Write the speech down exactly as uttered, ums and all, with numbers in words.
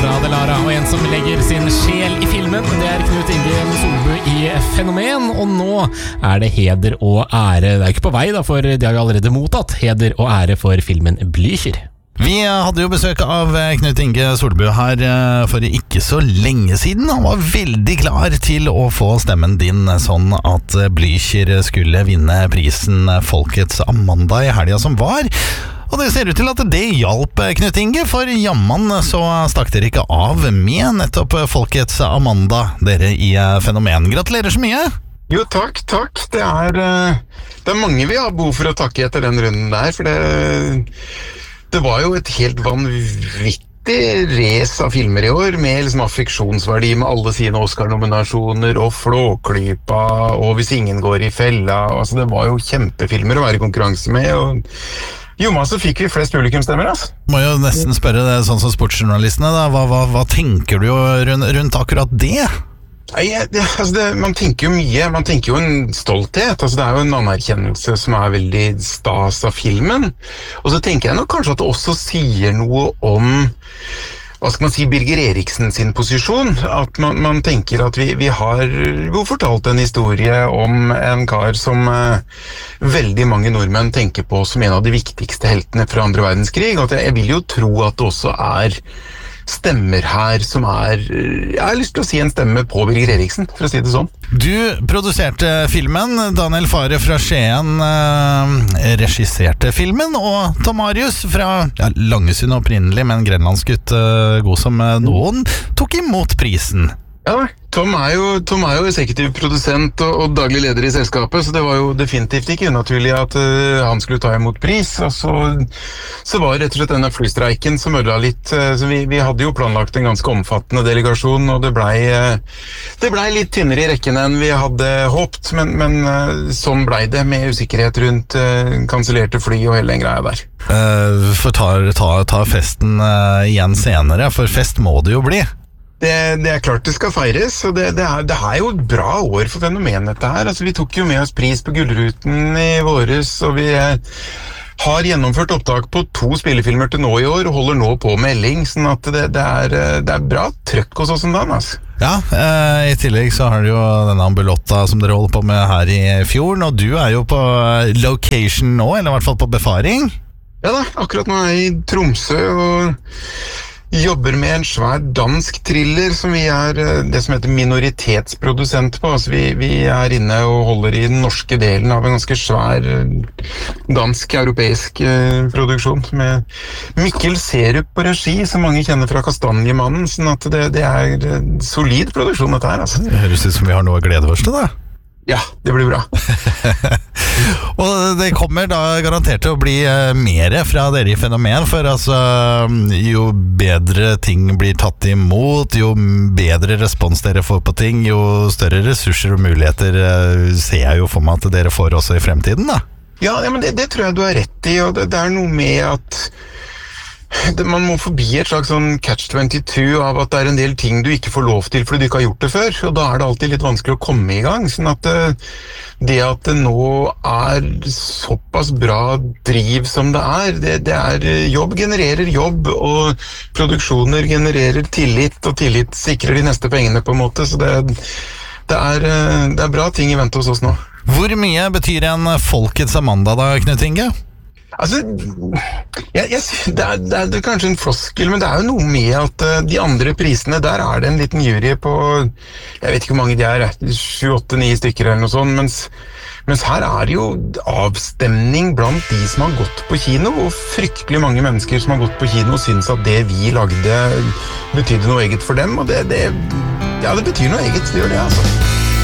det Lara, og en som legger sin sjel i filmen, det er Knut Inge Solbu i Fenomen, og nå er det heder og ære. Det er ikke på vei da, for de har jo allerede mottatt heder og ære for filmen Blücher. Vi hadde jo besøk av Knut Inge Solbu her for ikke så lenge siden. Han var veldig klar til å få stemmen din sånn at Blücher skulle vinne prisen Folkets Amanda i helga som var. Og det ser ut til at det hjalp Knut Inge, for jamman så stakk dere ikke av med nettopp Folkets Amanda, dere i Fenomen. Gratulerer så mye! Jo, takk, takk. Det er, det er mange vi har behov for å takke etter den runden der, for det... Det var jo et helt vanvittig race av filmer i år, med liksom affeksjonsverdi med alle sine Oscar-nominasjoner, og Flåklypa, og Hvis ingen går i fella. Altså, det var jo kjempefilmer å være i konkurranse med, og jo, så fikk vi flest publikumstemmer, altså. Må jo nesten spørre det, sånn som sportsjournalistene, da. Hva, hva, hva tenker du rundt, rundt akkurat det? Nei, det, altså det, man tenker jo mye, man tenker jo en stolthet, altså det er jo en anerkjennelse som er veldig stas av filmen, og så tenker jeg nok kanskje at det også sier noe om, hva skal man si, Birger Eriksen sin posisjon, at man, man tenker at vi, vi har jo fortalt en historie om en kar som eh, veldig mange nordmenn tenker på som en av de viktigste heltene fra andre verdenskrig, og at jeg, jeg vil jo tro at det også er stemmer her som er, jeg har lyst til å si en stemme på Birger Eriksen, for å si det sånn. Du produserte filmen, Daniel Fahre fra Skien eh, regisserte filmen, og Tom Marius fra ja, Langesund opprinnelig, men grenlandsgutt eh, god som noen, tok imot prisen. Ja, Tom er jo, Tom er jo eksekutiv produsent og, og daglig leder i selskapet, så det var jo definitivt ikke unaturlig at uh, han skulle ta imot pris. Og så, så var det rett og slett denne flystreiken som ødela litt. Uh, så vi, vi hadde jo planlagt en ganske omfattende delegasjon, og det blei uh, det blei litt tynnere i rekken enn vi hadde håpt, men, men uh, sånn blei det, med usikkerhet rundt uh, kansellerte fly og hele den greia der. Uh, for ta, ta, ta festen uh, igjen senere, for fest må det jo bli. Det, det er klart det skal feires, og det, det, er, det er jo et bra år for Fenomenet dette her. Altså, vi tok jo med oss pris på Gullruten i våres, og vi eh, har gjennomført opptak på to spillefilmer til nå i år, og holder nå på med Elling, sånn at det, det, er, det er bra trøkk hos oss om dagen, altså. Ja, eh, i tillegg så har du jo denne Ambulotta som dere holder på med her i fjorden, og du er jo på location nå, eller i hvert fall på befaring. Ja da, akkurat nå er jeg i Tromsø, og jobber med en svær dansk thriller som vi er det som heter minoritetsprodusent på. Altså vi, vi er inne og holder i den norske delen av en ganske svær dansk-europeisk eh, produksjon med Mikkel Serup på regi, som mange kjenner fra Kastanjemannen, sånn at det, det er solid produksjon dette her, altså. Det høres ut som vi har noe å glede oss til, da. Ja, det blir bra. Og det kommer da garantert til å bli uh, mer fra dere i Fenomen, for altså, jo bedre ting blir tatt imot, jo bedre respons dere får på ting, jo større ressurser og muligheter uh, ser jeg jo for meg at dere får også i fremtiden, da. Ja, ja men det, det tror jeg du har rett i, og det, det er noe med at det, man må forbi et slags sånn catch tjueto av at det er en del ting du ikke får lov til fordi du ikke har gjort det før, og da er det alltid litt vanskelig å komme i gang, sånn at det, det at det nå er såpass bra driv som det er, det, det er jobb genererer jobb, og produksjoner genererer tillit, og tillit sikrer de neste pengene på en måte, så det, det, er, det er bra ting i vente hos oss nå. Hvor mye betyr en Folkets Amanda da, Knut Inge? Altså, jeg, jeg, det, er, det er kanskje en floskel, men det er jo noe med at uh, de andre prisene, der er det en liten jury på, jeg vet ikke hvor mange de er, sju, åtte, ni stykker eller noe sånt, mens, mens her er det jo avstemning blant de som har gått på kino, og fryktelig mange mennesker som har gått på kino og synes at det vi lagde betydde noe eget for dem, og det, det, ja, det betyr noe eget, det gjør det, altså.